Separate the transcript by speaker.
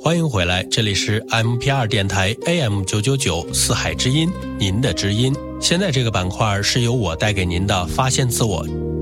Speaker 1: 欢迎回来，这里是 MP2 电台 AM999 四海之音，您的知音。现在这个板块是由我带给您的发现自我。